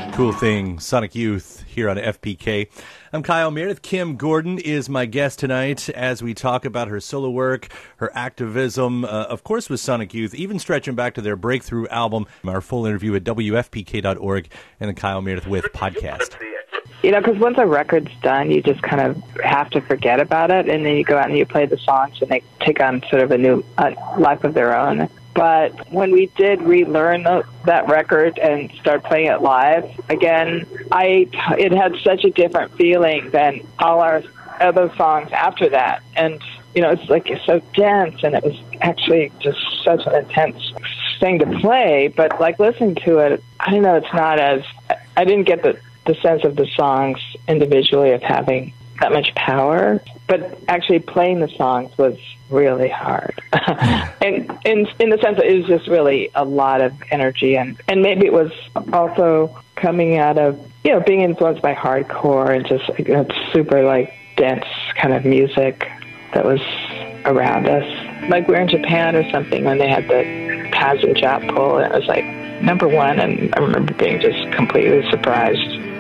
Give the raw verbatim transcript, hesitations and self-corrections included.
Cool thing, Sonic Youth here on F P K. I'm Kyle Meredith. Kim Gordon is my guest tonight as we talk about her solo work, her activism, uh, of course with Sonic Youth, even stretching back to their breakthrough album. Our full interview at W F P K dot org and the Kyle Meredith With podcast. You know, because once a record's done, you just kind of have to forget about it, and then you go out and you play the songs, and they take on sort of a new uh, life of their own. But when we did relearn the, that record and start playing it live again, I it had such a different feeling than all our other songs after that. And, you know, it's like it's so dense, and it was actually just such an intense thing to play. But, like, listening to it, I don't know, it's not as... I didn't get the, the sense of the songs individually of having that much power. But actually playing the songs was really hard. and in in the sense that it was just really a lot of energy, and, and maybe it was also coming out of, you know, being influenced by hardcore and just, you know, super like dense kind of music that was around us. Like we were in Japan or something when they had the Paz and Jap pull, and it was like number one, and I remember being just completely surprised